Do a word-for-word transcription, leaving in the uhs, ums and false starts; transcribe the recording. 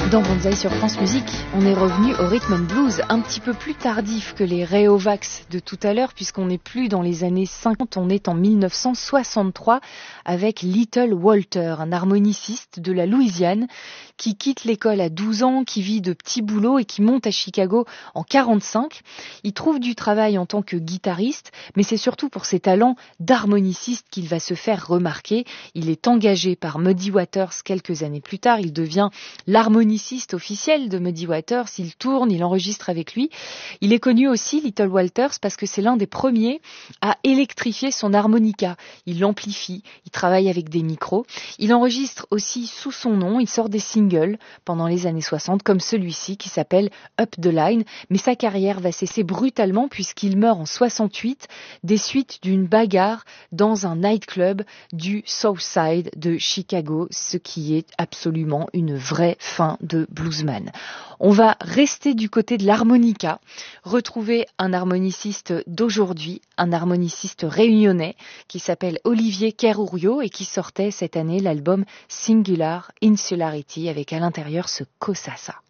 Dans Bonsaï sur France Musique, on est revenu au rhythm and blues un petit peu plus tardif que les Rayovacs de tout à l'heure, puisqu'on n'est plus dans les années cinquante, on est en mille neuf cent soixante-trois avec Little Walter, un harmoniciste de la Louisiane qui quitte l'école à douze ans, qui vit de petits boulots et qui monte à Chicago en quarante-cinq. Il trouve du travail en tant que guitariste, mais c'est surtout pour ses talents d'harmoniciste qu'il va se faire remarquer. Il est engagé par Muddy Waters quelques années plus tard, il devient l'harmoniciste officiel de Muddy Waters, il tourne, il enregistre avec lui. Il est connu aussi, Little Walters, parce que c'est l'un des premiers à électrifier son harmonica. Il l'amplifie, il travaille avec des micros. Il enregistre aussi sous son nom, il sort des singles pendant les années soixante, comme celui-ci qui s'appelle Up the Line. Mais sa carrière va cesser brutalement puisqu'il meurt en soixante-huit des suites d'une bagarre dans un nightclub du South Side de Chicago, ce qui est absolument une vraie fin de bluesman. On va rester du côté de l'harmonica, retrouver un harmoniciste d'aujourd'hui, un harmoniciste réunionnais qui s'appelle Olivier Kerrourio et qui sortait cette année l'album Singular Insularity avec à l'intérieur ce Kosasa.